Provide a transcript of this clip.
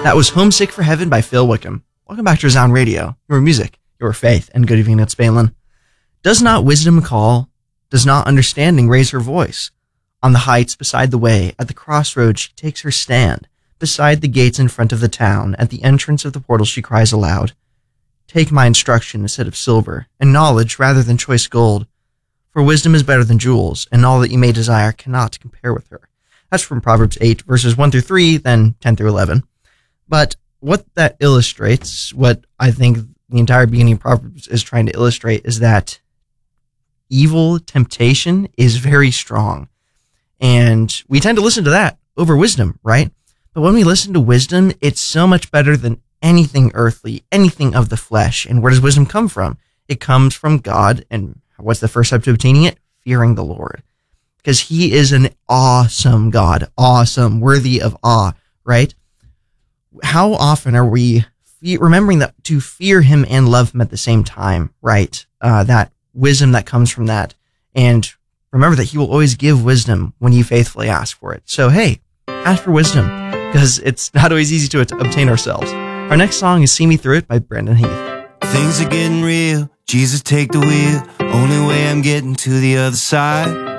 That was Homesick for Heaven by Phil Wickham. Welcome back to Resound Radio, your music, your faith, and good evening, it's Balin. Does not wisdom call? Does not understanding raise her voice? On the heights beside the way, at the crossroads she takes her stand. Beside the gates in front of the town, at the entrance of the portal she cries aloud. Take my instruction instead of silver, and knowledge rather than choice gold. For wisdom is better than jewels, and all that you may desire cannot compare with her. That's from Proverbs 8, verses 1 through 3, then 10 through 11. But what that illustrates, what I think the entire beginning of Proverbs is trying to illustrate, is that evil temptation is very strong. And we tend to listen to that over wisdom, right? But when we listen to wisdom, it's so much better than anything earthly, anything of the flesh. And where does wisdom come from? It comes from God. And what's the first step to obtaining it? Fearing the Lord. Because he is an awesome God. Awesome. Worthy of awe, right? How often are we remembering that to fear him and love him at the same time, right? That wisdom that comes from that. And remember that he will always give wisdom when you faithfully ask for it. So, hey, ask for wisdom, because it's not always easy to obtain ourselves. Our next song is See Me Through It by Brandon Heath. Things are getting real. Jesus, take the wheel. Only way I'm getting to the other side.